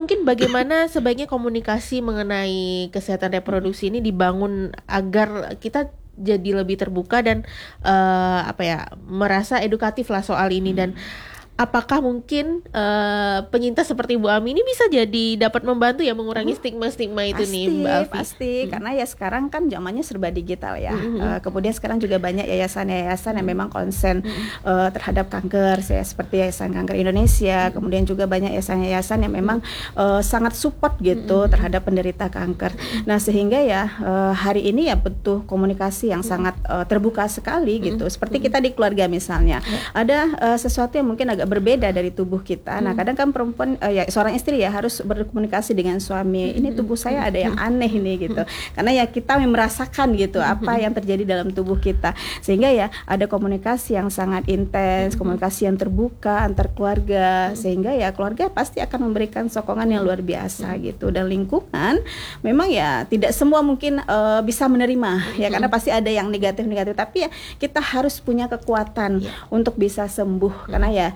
mungkin bagaimana sebaiknya komunikasi mengenai kesehatan reproduksi ini dibangun agar kita jadi lebih terbuka dan merasa edukatif lah soal ini. Dan apakah mungkin penyintas seperti Bu Ami ini bisa jadi dapat membantu ya mengurangi stigma-stigma itu nih Mbak Alfi? Pasti, karena ya sekarang kan zamannya serba digital ya. Kemudian sekarang juga banyak yayasan-yayasan yang memang konsen terhadap kanker, seperti Yayasan Kanker Indonesia. Kemudian juga banyak yayasan-yayasan yang memang sangat support gitu terhadap penderita kanker. Nah sehingga ya hari ini ya butuh komunikasi yang sangat terbuka sekali gitu. Seperti kita di keluarga misalnya, ada sesuatu yang mungkin agak berbeda dari tubuh kita. Nah, kadang kan perempuan seorang istri ya harus berkomunikasi dengan suami. Ini tubuh saya ada yang aneh ini gitu. Karena ya kita merasakan gitu apa yang terjadi dalam tubuh kita. Sehingga ya ada komunikasi yang sangat intens, komunikasi yang terbuka antar keluarga. Sehingga ya keluarga pasti akan memberikan sokongan yang luar biasa gitu. Dan lingkungan memang ya tidak semua mungkin bisa menerima ya, karena pasti ada yang negatif-negatif, tapi ya kita harus punya kekuatan untuk bisa sembuh, karena ya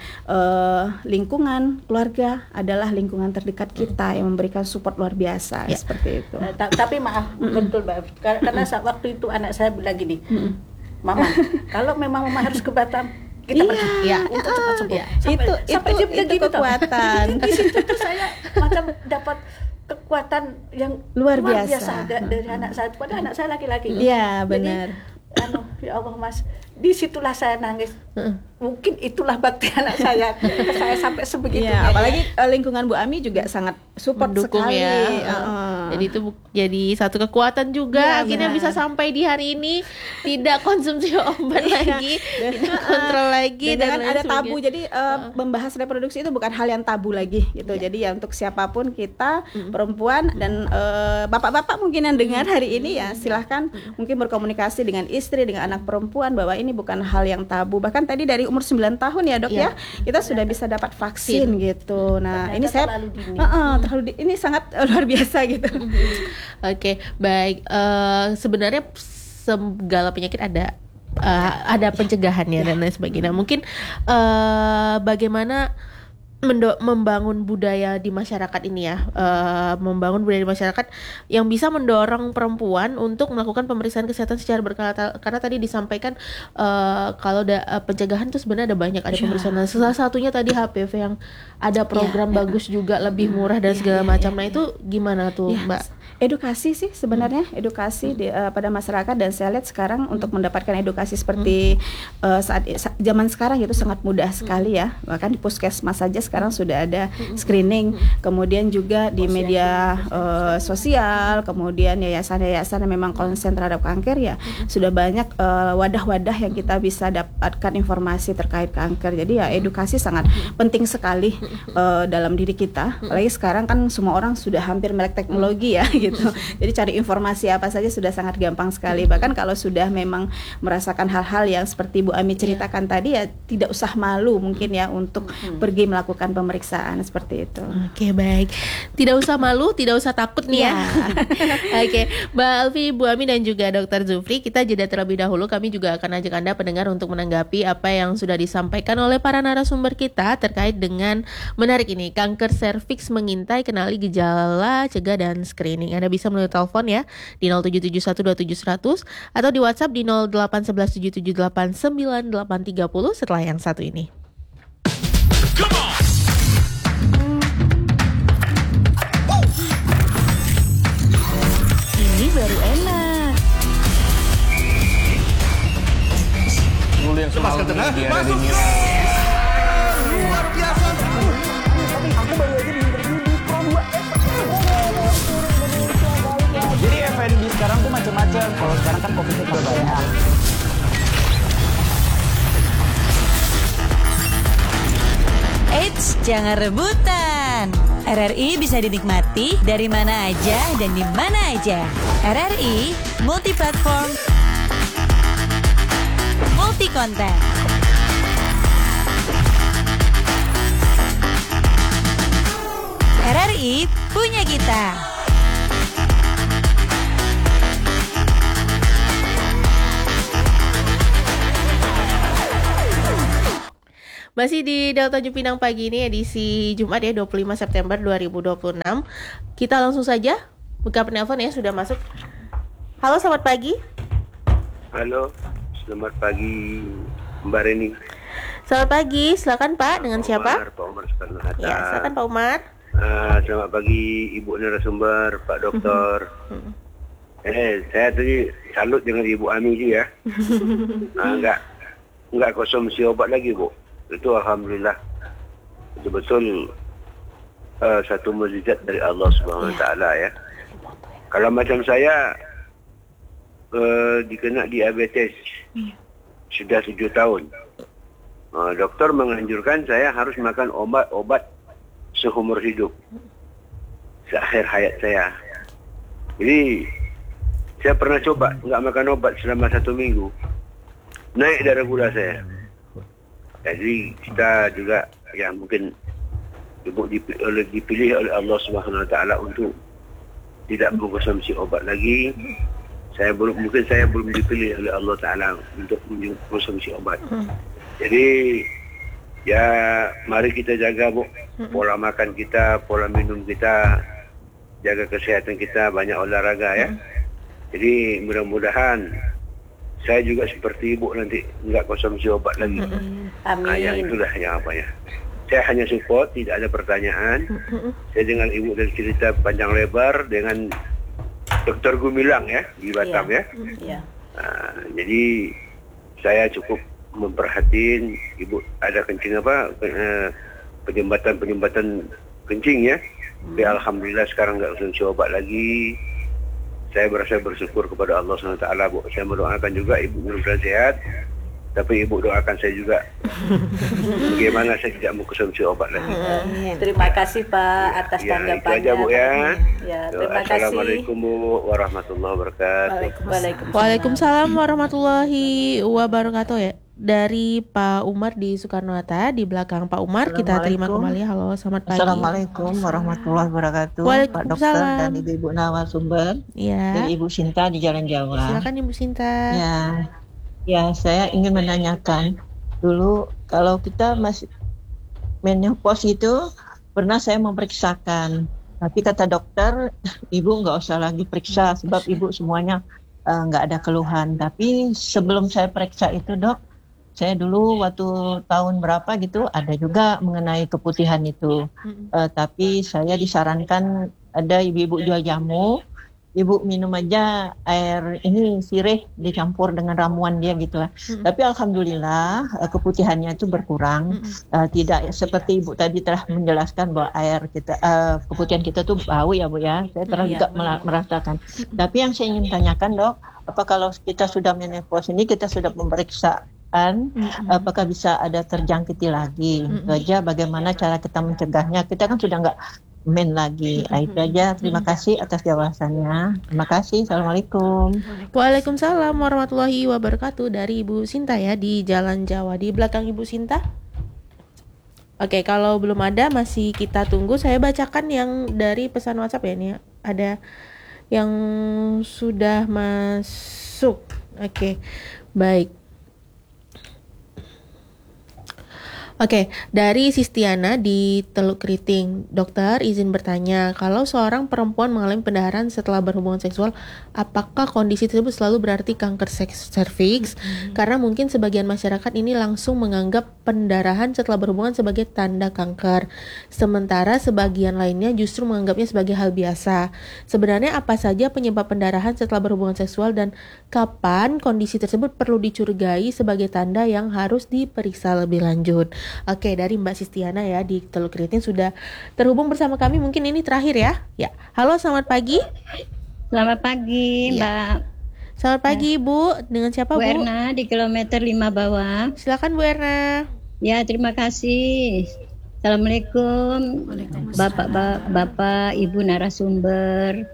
lingkungan keluarga adalah lingkungan terdekat kita yang memberikan support luar biasa seperti itu. Tapi maaf, betul Mbak, karena waktu itu anak saya bilang gini, Mama, kalau memang Mama harus ke Batam, kita pergi untuk cepat sembuh. Sampai itu kekuatan. Di situ tuh saya macam dapat kekuatan yang luar biasa dari anak saya. Padahal anak saya laki-laki. Iya benar. Jadi, ya Allah Mas, disitulah saya nangis. Mungkin itulah bakti anak saya. Saya sampai sebegitu. Apalagi lingkungan Bu Ami juga sangat support mendukung sekali. Jadi itu jadi satu kekuatan juga akhirnya bisa sampai di hari ini tidak konsumsi obat lagi, tidak kontrol lagi, dan ada tabu. Jadi membahas reproduksi itu bukan hal yang tabu lagi gitu. Jadi ya untuk siapapun kita, perempuan dan bapak-bapak mungkin yang dengar hari ini ya silahkan mungkin berkomunikasi dengan istri, dengan anak perempuan bahwa ini bukan hal yang tabu. Bahkan tadi dari umur 9 tahun ya Dok ya, kita sudah bisa dapat vaksin gitu. Nah ini saya ini sangat luar biasa gitu. Oke, baik. Sebenarnya segala penyakit ada pencegahannya dan lain sebagainya. Mungkin bagaimana membangun budaya di masyarakat ini ya, membangun budaya di masyarakat yang bisa mendorong perempuan untuk melakukan pemeriksaan kesehatan secara berkala, karena tadi disampaikan kalau pencegahan itu sebenarnya ada banyak, ada pemeriksaan. Salah satunya tadi HPV yang ada program bagus juga, lebih murah dan segala macam. Nah itu gimana tuh Mbak? Edukasi sih sebenarnya, edukasi pada masyarakat, dan saya lihat sekarang untuk mendapatkan edukasi seperti saat zaman sekarang itu sangat mudah sekali ya. Bahkan di puskesmas saja sekarang sudah ada screening, kemudian juga di media sosial, kemudian yayasan-yayasan yang memang konsen terhadap kanker ya sudah banyak wadah-wadah yang kita bisa dapatkan informasi terkait kanker. Jadi ya edukasi sangat penting sekali dalam diri kita. Apalagi sekarang kan semua orang sudah hampir melek teknologi ya gitu. Jadi cari informasi apa saja sudah sangat gampang sekali. Bahkan kalau sudah memang merasakan hal-hal yang seperti Bu Ami ceritakan tadi ya tidak usah malu mungkin ya untuk pergi melakukan pemeriksaan seperti itu. Oke, baik. Tidak usah malu, tidak usah takut nih ya. Oke, Mbak Alfi, Bu Ami dan juga Dr. Zufri, kita jeda terlebih dahulu. Kami juga akan ajak Anda pendengar untuk menanggapi apa yang sudah disampaikan oleh para narasumber kita terkait dengan menarik ini, kanker serviks mengintai, kenali gejala, cegah dan screening. Anda bisa melalui telepon ya di 07712700 atau di WhatsApp di 081177898830 setelah yang satu ini. Ini baru enak. Dulu yang semalam Masuk. Luar biasa. Aku baru aja di-interview di Pro 2. Jadi F&B sekarang tuh macam-macam. Kalau sekarang kan COVID-nya juga banyak. Eits, jangan rebutan. RRI bisa dinikmati dari mana aja dan di mana aja. RRI multi platform, multi konten. RRI punya kita. Masih di Daun Tanjung Pinang pagi ini edisi Jumat ya 25 September 2026. Kita langsung saja buka penelpon ya, sudah masuk. Halo, selamat pagi. Halo, selamat pagi Mbak Reni. Selamat pagi, silakan Pak, dengan siapa? Pak Umar Soekarno-Hatta. Ya, silakan Pak Umar. Selamat pagi Ibu narasumber, Pak Dokter. Saya tadi salut dengan Ibu Ami juga ya. Enggak konsumsi obat lagi Bu. Itu alhamdulillah. Betul-betul satu mukjizat dari Allah Subhanahu Wa Taala ya. Kalau macam saya dikena diabetes sudah 7 tahun. Dokter menganjurkan saya harus makan obat seumur hidup seakhir hayat saya. Jadi saya pernah coba nggak makan obat selama 1 minggu, naik darah gula saya. Jadi kita juga yang mungkin Ibu dipilih oleh Allah Subhanahu Wa Taala untuk tidak mengkonsumsi obat lagi. Saya belum dipilih oleh Allah Taala untuk mengkonsumsi obat. Jadi ya mari kita jaga Bu, pola makan kita, pola minum kita, jaga kesehatan kita, banyak olahraga ya. Jadi mudah-mudahan saya juga seperti Ibu nanti enggak konsumsi obat lagi. Amin. Ya itulah yang apa ya. Saya hanya support, tidak ada pertanyaan. Saya dengan Ibu dari cerita panjang lebar dengan Dr. Gumilang ya di Batam ya. Jadi saya cukup memperhatiin Ibu ada kencing penyumbatan kencing ya. Tapi alhamdulillah sekarang enggak konsumsi obat lagi. Saya merasa bersyukur kepada Allah SWT Bu. Saya mendoakan juga Ibu mudah-mudahan sehat. Tapi Ibu doakan saya juga bagaimana saya tidak mau konsumsi obat lagi. Terima kasih Pak atas tanggapannya. Itu aja Bu ya. Terima kasih. Assalamualaikum Bu warahmatullahi wabarakatuh. Waalaikumsalam warahmatullahi wabarakatuh ya. Dari Pak Umar di Soekarno-Hatta, di belakang Pak Umar kita terima kembali. Halo, selamat pagi. Assalamualaikum warahmatullahi wabarakatuh. Pak Dokter dan Ibu narasumber. Ya. Dan Ibu Sinta di Jalan Jawa. Silakan Ibu Sinta. Ya, saya ingin menanyakan dulu kalau kita masih menopause itu pernah saya memeriksakan, tapi kata dokter Ibu nggak usah lagi periksa sebab Ibu semuanya nggak ada keluhan. Tapi sebelum saya periksa itu Dok, saya dulu waktu tahun berapa gitu ada juga mengenai keputihan itu. Tapi saya disarankan ada ibu-ibu jual jamu, Ibu minum aja air ini sirih dicampur dengan ramuan dia gitu lah. Tapi alhamdulillah keputihannya itu berkurang. Tidak seperti Ibu tadi telah menjelaskan bahwa air kita keputihan kita tuh bau ya Bu ya. Saya telah juga merasakan. Tapi yang saya ingin tanyakan Dok, apa kalau kita sudah menopause ini kita sudah pemeriksaan apakah bisa ada terjangkiti lagi? Itu aja bagaimana cara kita mencegahnya. Kita kan sudah nggak main lagi. Itu aja. Terima kasih atas jawabannya. Terima kasih. Assalamualaikum. Waalaikumsalam warahmatullahi wabarakatuh. Dari Ibu Sinta ya di Jalan Jawa. Di belakang Ibu Sinta. Oke, kalau belum ada masih kita tunggu. Saya bacakan yang dari pesan WhatsApp ya. Ini ada yang sudah masuk. Oke, baik. Oke, dari Sistiana di Teluk Keriting. Dokter, izin bertanya, kalau seorang perempuan mengalami pendarahan setelah berhubungan seksual, apakah kondisi tersebut selalu berarti kanker serviks? Karena mungkin sebagian masyarakat ini langsung menganggap pendarahan setelah berhubungan sebagai tanda kanker, sementara sebagian lainnya justru menganggapnya sebagai hal biasa. Sebenarnya apa saja penyebab pendarahan setelah berhubungan seksual dan kapan kondisi tersebut perlu dicurigai sebagai tanda yang harus diperiksa lebih lanjut? Oke, dari Mbak Sistiana ya di Teluk Keriting sudah terhubung bersama kami. Mungkin ini terakhir ya. Ya. Halo, selamat pagi. Selamat pagi, Mbak. Selamat pagi, Bu. Dengan siapa, Bu? Bu Erna di kilometer 5 bawah. Silakan Bu Erna. Ya, terima kasih. Assalamualaikum. Bapak, Ibu narasumber.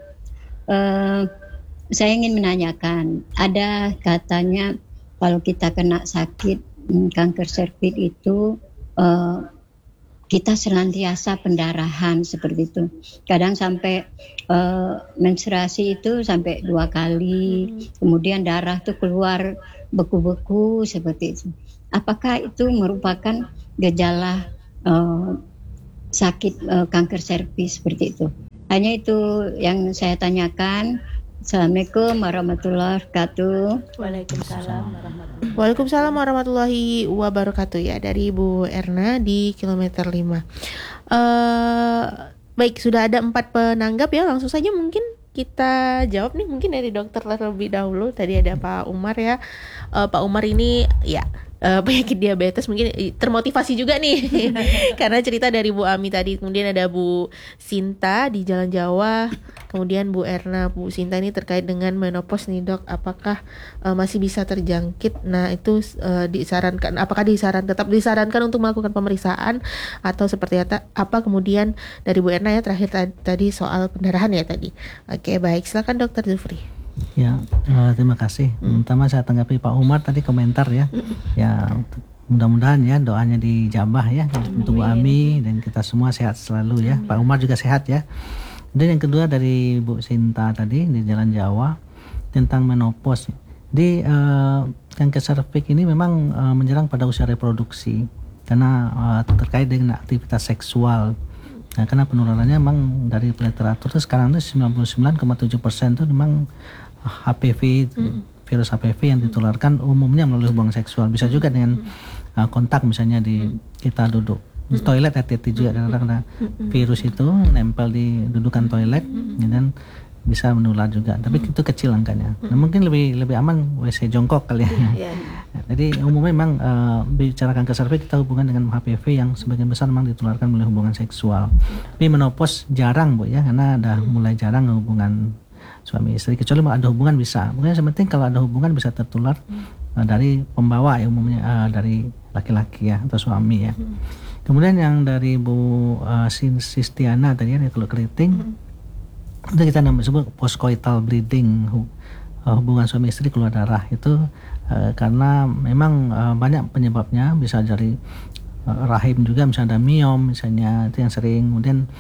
Saya ingin menanyakan, ada katanya kalau kita kena sakit kanker serviks itu kita senantiasa pendarahan seperti itu. Kadang sampai menstruasi itu sampai 2 kali, kemudian darah tuh keluar beku-beku seperti itu. Apakah itu merupakan gejala sakit kanker serviks seperti itu? Hanya itu yang saya tanyakan. Assalamualaikum warahmatullahi wabarakatuh. Waalaikumsalam warahmatullahi wabarakatuh ya, dari Ibu Erna di kilometer 5. Baik, sudah ada 4 penanggap ya, langsung saja mungkin kita jawab nih, mungkin dari dokter terlebih dahulu. Tadi ada Pak Umar ya. Pak Umar ini ya penyakit diabetes, mungkin termotivasi juga nih karena cerita dari Bu Ami tadi. Kemudian ada Bu Sinta di Jalan Jawa, kemudian Bu Erna. Bu Sinta ini terkait dengan menopause nih dok, apakah masih bisa terjangkit? Nah itu disarankan, apakah tetap disarankan untuk melakukan pemeriksaan atau seperti apa? Kemudian dari Bu Erna ya terakhir tadi soal pendarahan ya tadi. Oke baik, silakan Dokter Zufri. Ya, terima kasih. Pertama saya tanggapi Pak Umar tadi komentar ya. Ya, mudah-mudahan ya doanya dijabah ya untuk Bu Ami dan kita semua sehat selalu ya. Pak Umar juga sehat ya. Dan yang kedua dari Bu Sinta tadi di Jalan Jawa tentang menopause. Di kanker serviks ini memang menyerang pada usia reproduksi karena terkait dengan aktivitas seksual. Nah, karena penularannya memang dari literatur itu sekarang itu 99,7% itu memang HPV, virus HPV yang ditularkan umumnya melalui hubungan seksual. Bisa juga dengan kontak, misalnya kita duduk di toilet, hati-hati juga karena virus itu nempel di dudukan toilet dan bisa menular juga. Tapi itu kecil angkanya. Nah, mungkin lebih aman WC jongkok kali ya. Jadi umumnya memang bicara kanker serviks kita hubungan dengan HPV yang sebagian besar memang ditularkan melalui hubungan seksual. Tapi menopause jarang Bu ya, karena ada mulai jarang hubungan suami istri, kecuali ada hubungan bisa. Mungkin yang penting kalau ada hubungan bisa tertular dari pembawa ya, umumnya dari laki-laki ya atau suami ya. Kemudian yang dari Bu Sistiana tadi ya, kalau keriting itu kita sebut postcoital bleeding, hubungan suami istri keluar darah itu karena memang banyak penyebabnya, bisa dari rahim juga, misalnya ada miom misalnya, itu yang sering. Kemudian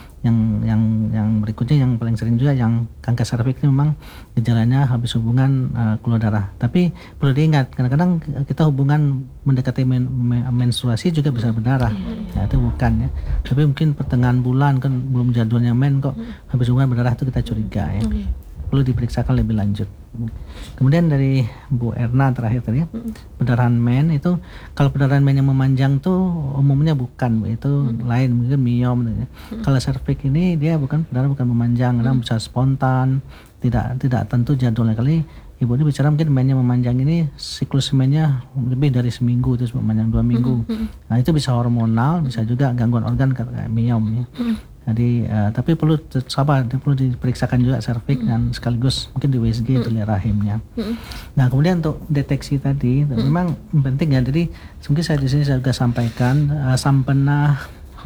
yang berikutnya yang paling sering juga yang kanker serviks ini memang gejalanya habis hubungan keluar darah. Tapi perlu diingat kadang-kadang kita hubungan mendekati menstruasi juga bisa berdarah. Ya, itu bukan ya. Tapi mungkin pertengahan bulan kan belum jadwalnya kok habis hubungan berdarah, itu kita curiga ya. Perlu diperiksakan lebih lanjut. Kemudian dari Bu Erna terakhir tadi ya, pendarahan men itu, kalau pendarahan men yang memanjang tuh umumnya bukan, itu lain, mungkin miom ya. Kalau serviks ini dia bukan memanjang, karena bisa spontan, tidak tentu jadwalnya. Kali Ibu ini bicara mungkin mennya memanjang ini, siklus mennya lebih dari seminggu, terus memanjang 2 minggu. Nah itu bisa hormonal, bisa juga gangguan organ kayak miom ya. Jadi tapi perlu diperiksakan juga serviks dan sekaligus mungkin di USG itu lihat rahimnya. Nah kemudian untuk deteksi tadi memang penting ya. Jadi mungkin saya di sini juga sampaikan Sampena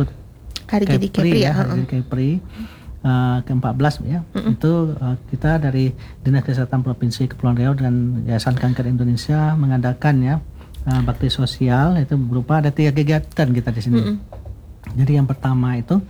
Kepri ke-14 ya. Itu kita dari Dinas Kesehatan Provinsi Kepulauan Riau dan Yayasan Kanker Indonesia mengadakan ya bakti sosial, itu berupa ada 3 kegiatan kita di sini. Jadi yang pertama itu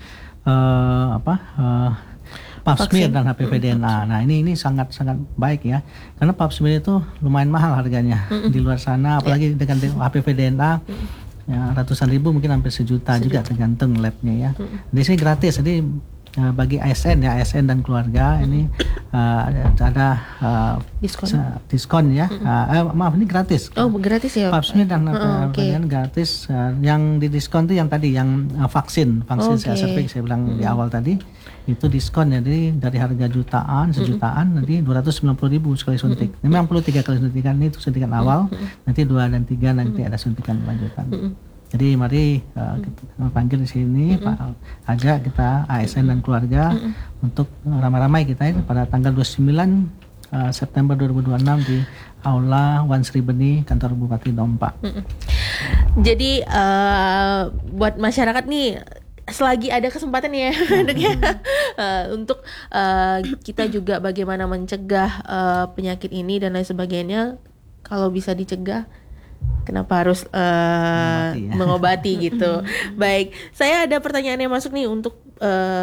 Pap smear dan HPV DNA. Nah ini sangat baik ya, karena Pap smear itu lumayan mahal harganya di luar sana, apalagi dengan HPV DNA ya, ratusan ribu, mungkin hampir sejuta juga tergantung labnya ya. Di sini gratis, jadi bagi ASN dan keluarga ini ada diskon ya. Maaf, ini gratis. Oh, gratis ya. Pap smear dan gratis. Yang di diskon itu yang tadi yang vaksin serviks saya bilang di awal tadi, itu diskon. Jadi dari harga sejutaan nanti 290.000 sekali suntik. Memang perlu 3 kali suntikan, ini itu suntikan awal, nanti 2 dan 3 nanti ada suntikan lanjutan. Jadi mari kita panggil di sini Pak, ajak kita ASN dan keluarga untuk ramai-ramai kita ini pada tanggal 29 September 2026 di Aula Wan Sri Beni, kantor Bupati Dompa. Jadi buat masyarakat nih, selagi ada kesempatan ya dok ya, untuk kita juga bagaimana mencegah penyakit ini dan lain sebagainya. Kalau bisa dicegah, kenapa harus mengobati gitu. Baik, saya ada pertanyaan yang masuk nih untuk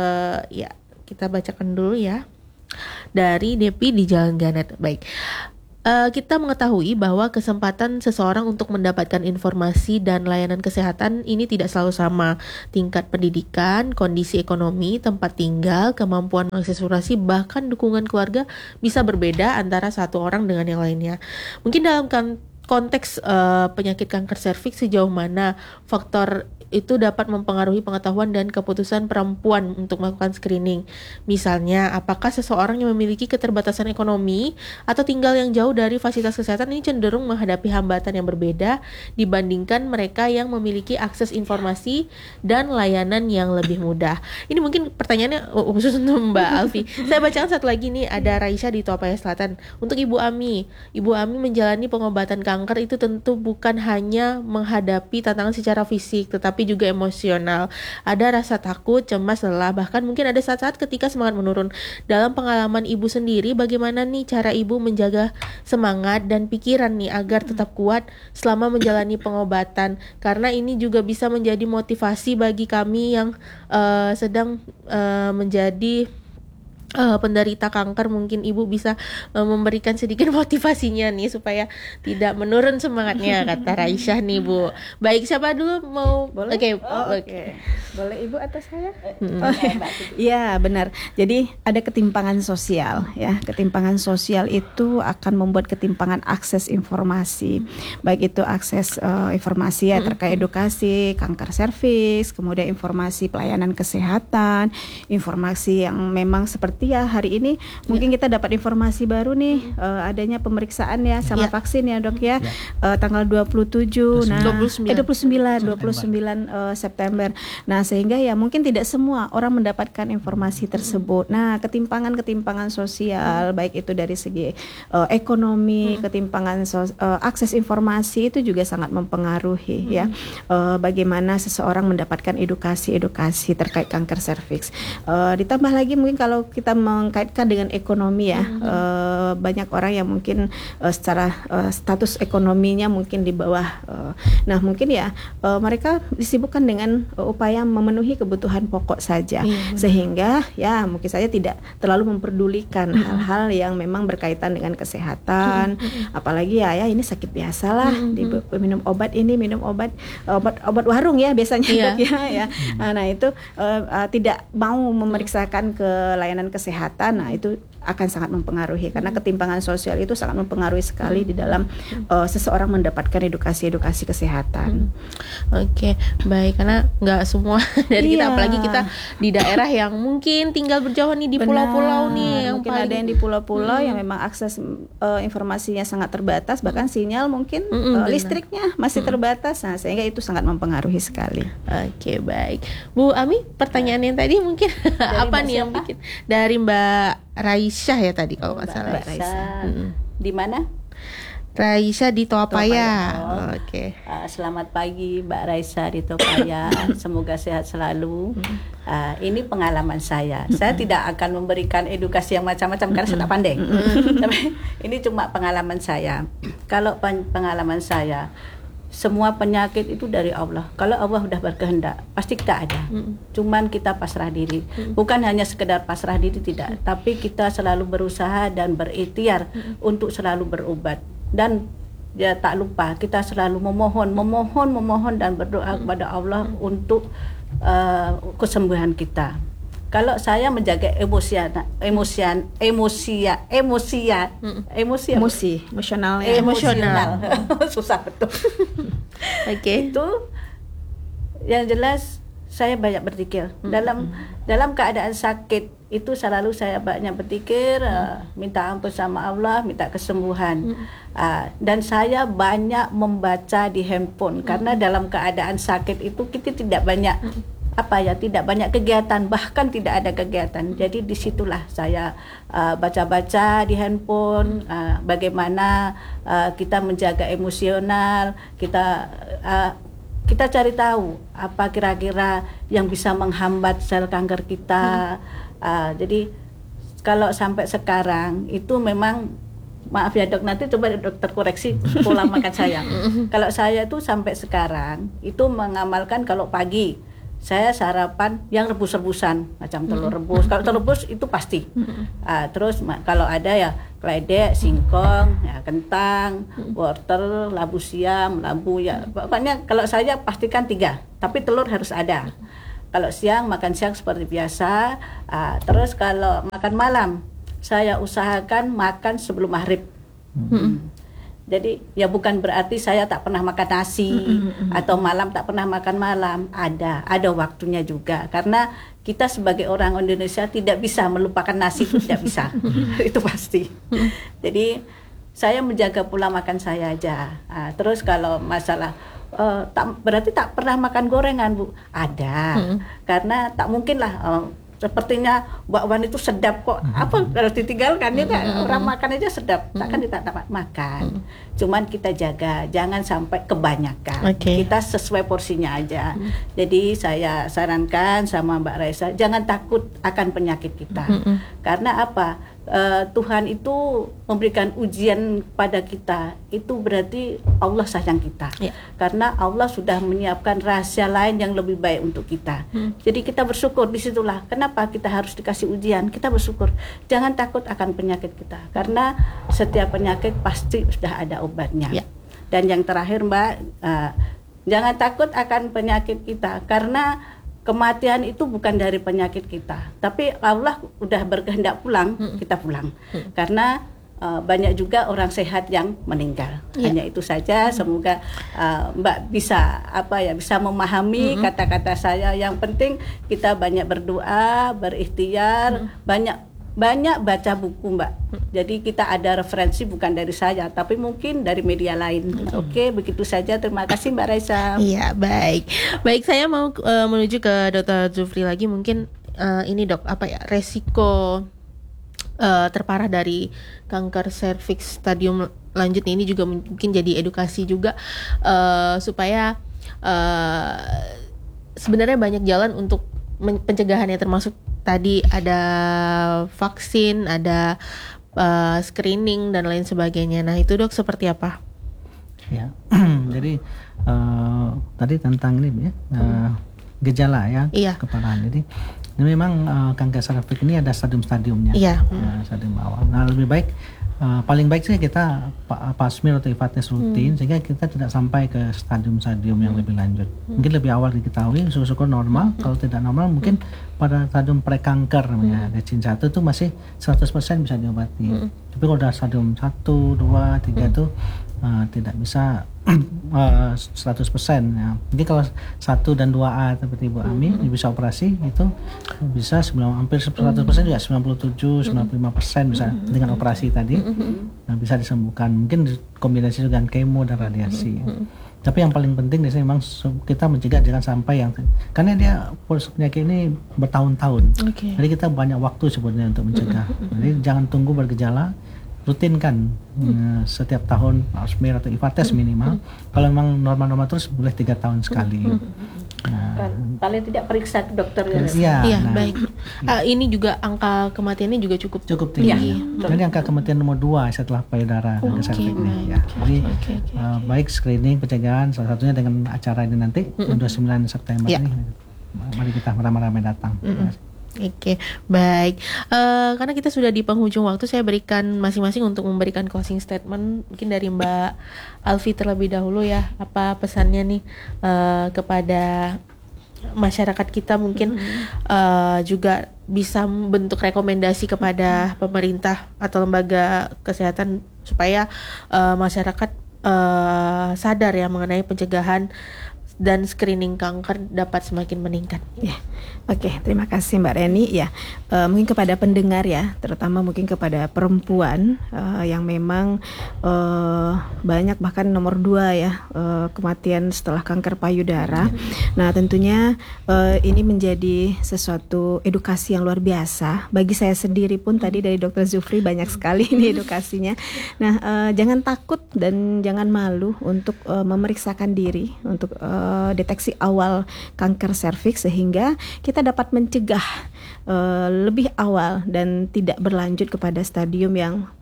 ya kita bacakan dulu ya, dari Depi di Jalan Ganet. Baik, kita mengetahui bahwa kesempatan seseorang untuk mendapatkan informasi dan layanan kesehatan ini tidak selalu sama. Tingkat pendidikan, kondisi ekonomi, tempat tinggal, kemampuan aksesorasi, bahkan dukungan keluarga bisa berbeda antara satu orang dengan yang lainnya. Mungkin dalam konteks penyakit kanker serviks, sejauh mana faktor itu dapat mempengaruhi pengetahuan dan keputusan perempuan untuk melakukan screening. Misalnya, apakah seseorang yang memiliki keterbatasan ekonomi atau tinggal yang jauh dari fasilitas kesehatan ini cenderung menghadapi hambatan yang berbeda dibandingkan mereka yang memiliki akses informasi dan layanan yang lebih mudah. Ini mungkin pertanyaannya khusus untuk Mbak Alfi. Saya bacakan satu lagi nih, ada Raisya di Toapaya Selatan. Untuk Ibu Ami. Ibu Ami menjalani pengobatan kanker itu tentu bukan hanya menghadapi tantangan secara fisik, tetapi juga emosional. Ada rasa takut, cemas, lelah, bahkan mungkin ada saat-saat ketika semangat menurun. Dalam pengalaman Ibu sendiri, bagaimana nih cara Ibu menjaga semangat dan pikiran nih agar tetap kuat selama menjalani pengobatan? Karena ini juga bisa menjadi motivasi bagi kami yang sedang menjadi penderita kanker. Mungkin Ibu bisa memberikan sedikit motivasinya nih supaya tidak menurun semangatnya, kata Raisya nih Bu. Baik, siapa dulu mau? Boleh? Oke. Boleh Ibu atau saya? Iya, benar. Jadi ada ketimpangan sosial ya. Ketimpangan sosial itu akan membuat ketimpangan akses informasi. Baik itu akses informasi ya terkait edukasi kanker serviks, kemudian informasi pelayanan kesehatan, informasi yang memang seperti ya hari ini mungkin kita dapat informasi baru nih adanya pemeriksaan ya sama vaksin ya Dok ya, tanggal 27 29 September. Nah, sehingga ya mungkin tidak semua orang mendapatkan informasi tersebut. Nah, ketimpangan sosial baik itu dari segi ekonomi, ketimpangan akses informasi itu juga sangat mempengaruhi ya bagaimana seseorang mendapatkan edukasi terkait kanker serviks. Ditambah lagi mungkin kalau kita mengkaitkan dengan ekonomi ya, banyak orang yang mungkin secara status ekonominya mungkin di bawah. Nah, mungkin ya mereka disibukkan dengan upaya memenuhi kebutuhan pokok saja, sehingga ya mungkin saja tidak terlalu memperdulikan hal-hal yang memang berkaitan dengan kesehatan. Apalagi ya ini sakit biasalah, minum obat obat warung ya biasanya Dok ya. Nah itu tidak mau memeriksakan ke layanan kesehatan. Nah itu akan sangat mempengaruhi karena ketimpangan sosial itu sangat mempengaruhi sekali di dalam seseorang mendapatkan edukasi kesehatan. Oke, baik, karena nggak semua dari kita, apalagi kita di daerah yang mungkin tinggal berjauhan nih di pulau-pulau nih, yang mungkin ada yang di pulau-pulau yang memang akses informasinya sangat terbatas, bahkan sinyal mungkin listriknya masih terbatas. Nah, sehingga itu sangat mempengaruhi sekali. Oke, baik. Bu Ami, pertanyaan yang tadi mungkin apa nih yang bikin dari Mbak Raisya ya tadi kalau nggak salah. Mbak Raisya. Di mana? Raisya di Toapaya. Oke. Selamat pagi Mbak Raisya di Toapaya. Semoga sehat selalu. Ini pengalaman saya. Saya tidak akan memberikan edukasi yang macam-macam karena saya tak pandai. Tapi ini cuma pengalaman saya. Kalau pengalaman saya, semua penyakit itu dari Allah. Kalau Allah udah berkehendak, pasti kita ada. Cuman kita pasrah diri. Bukan hanya sekedar pasrah diri, tidak. Tapi kita selalu berusaha dan berikhtiar untuk selalu berobat. Dan ya tak lupa kita selalu memohon dan berdoa kepada Allah untuk kesembuhan kita. Kalau saya menjaga emosional. Susah betul. Oke. Itu yang jelas saya banyak berpikir dalam keadaan sakit itu selalu saya banyak berpikir minta ampun sama Allah, minta kesembuhan. Dan saya banyak membaca di handphone karena dalam keadaan sakit itu kita tidak banyak tidak banyak kegiatan, bahkan tidak ada kegiatan. Jadi disitulah saya baca-baca di handphone bagaimana kita menjaga emosional, kita cari tahu apa kira-kira yang bisa menghambat sel kanker kita. Jadi kalau sampai sekarang itu memang, maaf ya Dok, nanti coba dokter koreksi pola makan saya. Kalau saya itu sampai sekarang itu mengamalkan kalau pagi saya sarapan yang rebus-rebusan macam telur rebus. Kalau telur rebus itu pasti. Terus kalau ada ya keledek, singkong, ya kentang, wortel, labu siam, labu ya. Pokoknya kalau saya pastikan 3, tapi telur harus ada. Kalau siang makan siang seperti biasa. Terus kalau makan malam saya usahakan makan sebelum maghrib. Jadi ya bukan berarti saya tak pernah makan nasi atau malam tak pernah makan malam. Ada waktunya juga. Karena kita sebagai orang Indonesia tidak bisa melupakan nasi, itu tidak bisa. Itu pasti. Jadi saya menjaga pola makan saya aja. Terus kalau masalah berarti tak pernah makan gorengan, Bu. Ada. Karena tak mungkin lah sepertinya bakwan itu sedap kok. Apa kalau ditinggalkan ya orang makan aja sedap. Takkan kita dapat makan. Cuman kita jaga jangan sampai kebanyakan. Kita sesuai porsinya aja. Jadi saya sarankan sama Mbak Raisa, jangan takut akan penyakit kita. Karena apa? Tuhan itu memberikan ujian pada kita, itu berarti Allah sayang kita. Karena Allah sudah menyiapkan rahasia lain yang lebih baik untuk kita. Jadi kita bersyukur, disitulah kenapa kita harus dikasih ujian. Kita bersyukur, jangan takut akan penyakit kita, karena setiap penyakit pasti sudah ada obatnya. Dan yang terakhir Mbak, jangan takut akan penyakit kita, karena kematian itu bukan dari penyakit kita, tapi Allah udah berkehendak pulang, kita pulang. Karena banyak juga orang sehat yang meninggal. Hanya itu saja. Semoga Mbak bisa bisa memahami kata-kata saya. Yang penting kita banyak berdoa, berikhtiar, banyak baca buku Mbak. Jadi kita ada referensi bukan dari saya, tapi mungkin dari media lain. Oke, begitu saja. Terima kasih Mbak Raisa. Iya, baik. Saya mau menuju ke Dr. Zufri lagi. Mungkin ini Dok, resiko terparah dari kanker serviks stadium lanjut ini juga mungkin jadi edukasi juga supaya sebenarnya banyak jalan untuk pencegahannya, termasuk tadi ada vaksin, ada screening dan lain sebagainya. Nah itu Dok seperti apa? Ya, jadi tadi tentang ini gejala keparahan. Jadi ini memang kanker serviks ini ada stadium-stadiumnya. Stadium awal. Nah lebih baik paling baik sih kita pap smear atau IVA test rutin sehingga kita tidak sampai ke stadium-stadium yang lebih lanjut. Mungkin lebih awal diketahui, syukur normal. Kalau tidak normal mungkin pada stadium prekanker namanya, stadium 1 itu masih 100% bisa diobati. Tapi kalau udah stadium 1, 2, 3 itu tidak bisa 100% ya. Jadi kalau 1 dan 2A seperti Ibu Ami bisa operasi itu bisa hampir 100% juga 97, 95% bisa dengan operasi tadi bisa disembuhkan. Mungkin kombinasi dengan kemo dan radiasi. Tapi yang paling penting di sini memang kita mencegah jangan sampai karena dia penyakit ini bertahun-tahun. Jadi kita banyak waktu sebenarnya untuk mencegah. Jadi jangan tunggu bergejala, rutinkan setiap tahun pap smear atau IVA test minimal. Kalau memang normal-normal terus boleh 3 tahun sekali. Paling tidak periksa ke dokter. Baik. Ini juga angka kematiannya juga cukup tinggi. Jadi angka kematian nomor 2 setelah payudara kanker serviks ini. Jadi baik screening pencegahan salah satunya dengan acara ini nanti 29 September ini. Mari kita ramai-ramai datang. Baik. Karena kita sudah di penghujung waktu, saya berikan masing-masing untuk memberikan closing statement. Mungkin dari Mbak Alfi terlebih dahulu ya. Apa pesannya nih kepada masyarakat kita, mungkin juga bisa membentuk rekomendasi kepada pemerintah atau lembaga kesehatan supaya masyarakat sadar ya mengenai pencegahan dan screening kanker dapat semakin meningkat. Terima kasih Mbak Reni. Mungkin kepada pendengar ya, terutama mungkin kepada perempuan yang memang banyak, bahkan nomor 2 ya kematian setelah kanker payudara. Nah tentunya ini menjadi sesuatu edukasi yang luar biasa. Bagi saya sendiri pun tadi dari Dr. Zufri banyak sekali ini edukasinya. Nah jangan takut dan jangan malu untuk memeriksakan diri untuk deteksi awal kanker serviks sehingga kita dapat mencegah lebih awal dan tidak berlanjut kepada stadium yang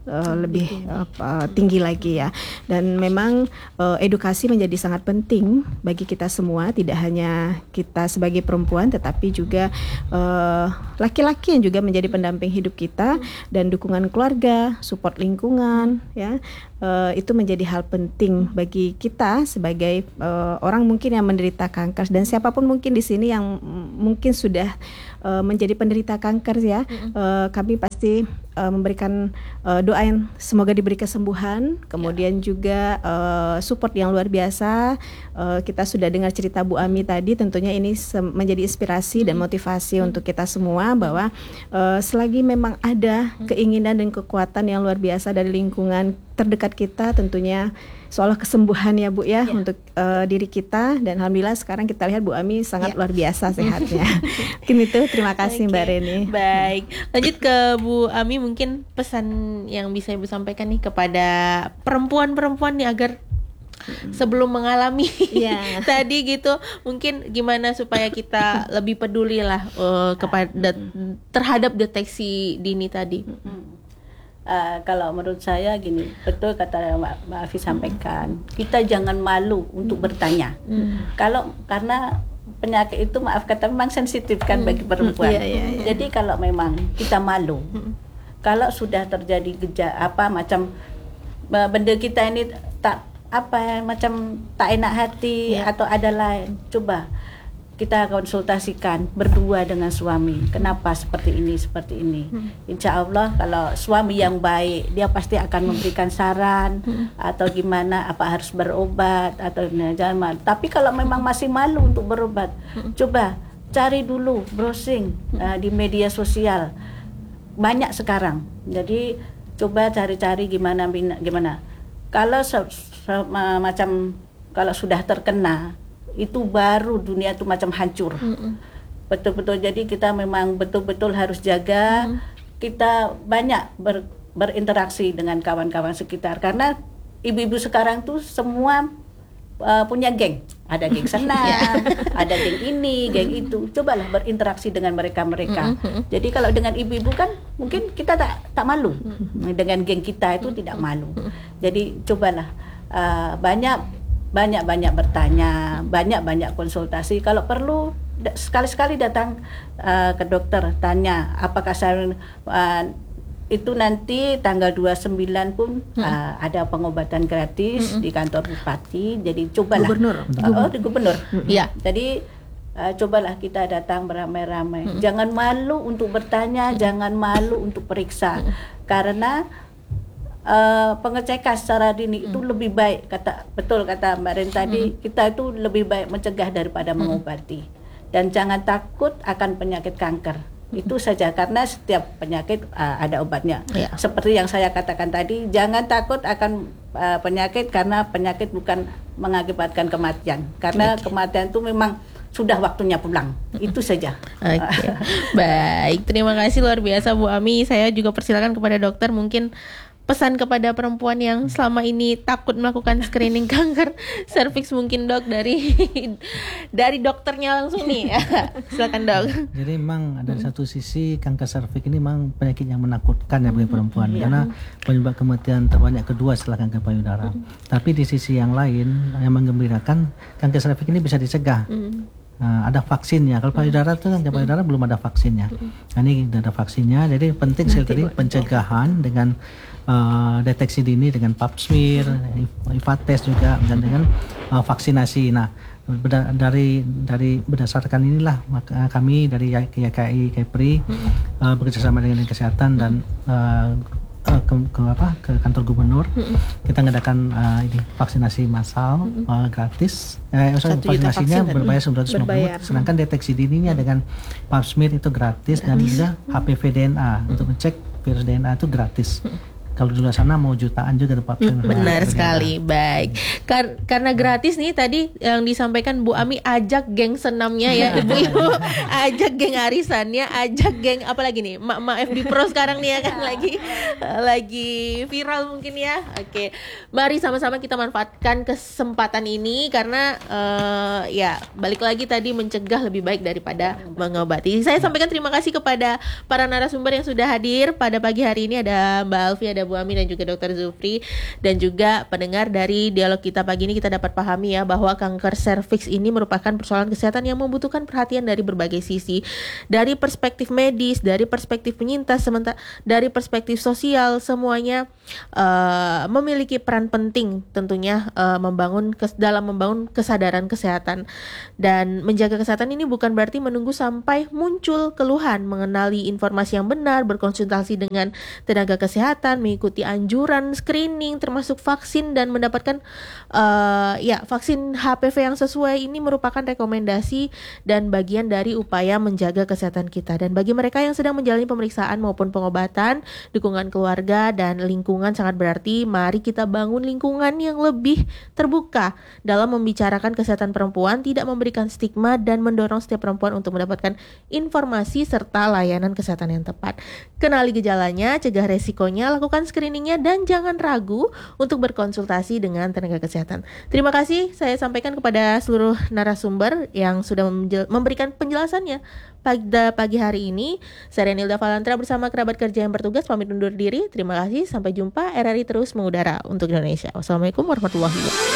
lebih tinggi lagi ya. Dan memang edukasi menjadi sangat penting bagi kita semua, tidak hanya kita sebagai perempuan tetapi juga laki-laki yang juga menjadi pendamping hidup kita, dan dukungan keluarga, support lingkungan ya. Itu menjadi hal penting bagi kita sebagai orang mungkin yang menderita kanker, dan siapapun mungkin di sini yang mungkin sudah menjadi penderita kanker ya. Kami pasti memberikan doa yang semoga diberi kesembuhan, kemudian juga support yang luar biasa. Kita sudah dengar cerita Bu Ami tadi, tentunya ini menjadi inspirasi dan motivasi untuk kita semua bahwa selagi memang ada keinginan dan kekuatan yang luar biasa dari lingkungan terdekat kita, tentunya seolah kesembuhan ya Bu ya untuk diri kita, dan alhamdulillah sekarang kita lihat Bu Ami sangat luar biasa sehatnya. Mungkin itu, terima kasih Mbak Reni. Baik, lanjut ke Bu Ami, mungkin pesan yang bisa Ibu sampaikan nih kepada perempuan-perempuan nih agar sebelum mengalami tadi gitu, mungkin gimana supaya kita lebih peduli lah kepada terhadap deteksi dini tadi. Kalau menurut saya gini, betul kata Mbak Afi sampaikan, kita jangan malu untuk bertanya. Karena penyakit itu, maaf kata, memang sensitif kan bagi perempuan. Jadi kalau memang kita malu, kalau sudah terjadi macam benda kita ini macam tak enak hati atau ada lain, coba kita konsultasikan berdua dengan suami. Kenapa seperti ini? Insya Allah kalau suami yang baik, dia pasti akan memberikan saran atau gimana, apa harus berobat atau jangan malu. Tapi kalau memang masih malu untuk berobat, coba cari dulu browsing di media sosial, banyak sekarang. Jadi coba cari-cari gimana. Kalau macam kalau sudah terkena, itu baru dunia itu macam hancur. Betul-betul, jadi kita memang betul-betul harus jaga. Kita banyak berinteraksi dengan kawan-kawan sekitar, karena ibu-ibu sekarang tuh semua punya geng. Ada geng senam, ada geng ini, geng itu. Cobalah berinteraksi dengan mereka. Jadi kalau dengan ibu-ibu kan mungkin kita tak malu. Dengan geng kita itu tidak malu. Jadi cobalah banyak bertanya, banyak konsultasi. Kalau perlu sekali-sekali datang ke dokter, tanya apakah saya itu nanti tanggal 29 pun ada pengobatan gratis di kantor bupati. Jadi cobalah gubernur. Jadi cobalah kita datang beramai-ramai. Jangan malu untuk bertanya, jangan malu untuk periksa. Karena pengecekan secara dini itu lebih baik, betul kata Mbak Ren tadi, kita itu lebih baik mencegah daripada mengobati. Dan jangan takut akan penyakit kanker. Itu saja, karena setiap penyakit ada obatnya. Seperti yang saya katakan tadi, jangan takut akan penyakit, karena penyakit bukan mengakibatkan kematian. Karena kematian itu memang sudah waktunya pulang. Itu saja. Baik, terima kasih luar biasa Bu Ami. Saya juga persilakan kepada dokter, mungkin pesan kepada perempuan yang selama ini takut melakukan screening kanker serviks, mungkin Dok, dari dokternya langsung nih. Silakan Dok. Jadi memang ada satu sisi kanker serviks ini memang penyakit yang menakutkan ya bagi perempuan, karena penyebab kematian terbanyak kedua setelah kanker payudara. Tapi di sisi yang lain yang menggembirakan, kanker serviks ini bisa dicegah. Ada vaksinnya. Kalau payudara itu kan payudara belum ada vaksinnya. Ini ada vaksinnya. Jadi penting sekali pencegahan dengan deteksi dini dengan pap smear, IVA test juga, dan dengan vaksinasi. Nah, dari berdasarkan inilah maka kami dari YKI Kepri bekerjasama dengan kesehatan dan ke kantor gubernur, kita mengadakan ini vaksinasi massal gratis. Vaksinasinya berbayar 950, sedangkan deteksi dininya dengan pap smear itu gratis, dan juga HPV DNA untuk ngecek virus DNA itu gratis. Kalau di luar sana mau jutaan juga tempat. Benar sekali. Baik. Karena gratis nih tadi yang disampaikan Bu Ami, ajak geng senamnya ya ibu-ibu, ajak geng arisannya, ajak geng apalagi nih mak FB Pro sekarang nih ya kan lagi viral mungkin ya. Oke. Mari sama-sama kita manfaatkan kesempatan ini, karena ya balik lagi tadi, mencegah lebih baik daripada mengobati. Saya sampaikan terima kasih kepada para narasumber yang sudah hadir pada pagi hari ini. Ada Mbak Alfi, ada Bu Ami dan juga Dr. Zufri, dan juga pendengar. Dari dialog kita pagi ini kita dapat pahami ya bahwa kanker serviks ini merupakan persoalan kesehatan yang membutuhkan perhatian dari berbagai sisi, dari perspektif medis, dari perspektif penyintas, sementara dari perspektif sosial, semuanya memiliki peran penting tentunya dalam membangun kesadaran kesehatan. Dan menjaga kesehatan ini bukan berarti menunggu sampai muncul keluhan, mengenali informasi yang benar, berkonsultasi dengan tenaga kesehatan, mengikuti anjuran screening termasuk vaksin, dan mendapatkan vaksin HPV yang sesuai. Ini merupakan rekomendasi dan bagian dari upaya menjaga kesehatan kita. Dan bagi mereka yang sedang menjalani pemeriksaan maupun pengobatan, dukungan keluarga dan lingkungan sangat berarti. Mari kita bangun lingkungan yang lebih terbuka dalam membicarakan kesehatan perempuan, tidak memberikan stigma, dan mendorong setiap perempuan untuk mendapatkan informasi serta layanan kesehatan yang tepat. Kenali gejalanya, cegah resikonya, lakukan screeningnya, dan jangan ragu untuk berkonsultasi dengan tenaga kesehatan. Terima kasih saya sampaikan kepada seluruh narasumber yang sudah memberikan penjelasannya pada pagi hari ini. Saya Renilda Valantra bersama kerabat kerja yang bertugas pamit undur diri. Terima kasih, sampai jumpa. RRI terus mengudara untuk Indonesia. Wassalamualaikum warahmatullahi wabarakatuh.